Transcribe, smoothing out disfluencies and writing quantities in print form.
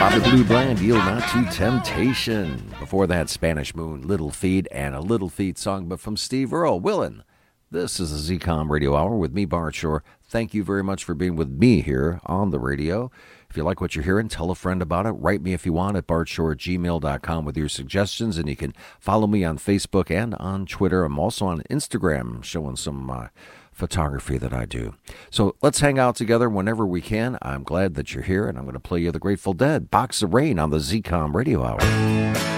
Bobby Blue Bland, Yield Not to Temptation. Before that, Spanish Moon, Little Feat, and a Little Feat song, but from Steve Earle. Willin', this is the ZCOM Radio Hour with me, Bart Shore. Thank you very much for being with me here on the radio. If you like what you're hearing, tell a friend about it. Write me if you want at bartshore@gmail.com with your suggestions, and you can follow me on Facebook and on Twitter. I'm also on Instagram showing some photography that I do. So let's hang out together whenever we can. I'm glad that you're here, and I'm going to play you the Grateful Dead, Box of Rain on the ZCOM Radio Hour.